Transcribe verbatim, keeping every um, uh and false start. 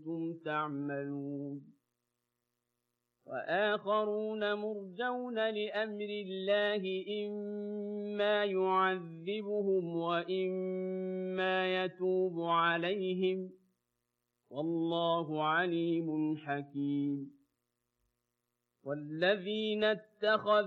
كنتم تعملون وآخرون مرجون لأمر الله إما يعذبهم وإما يتوب عليهم والله عليم حكيم والذين اتخذوا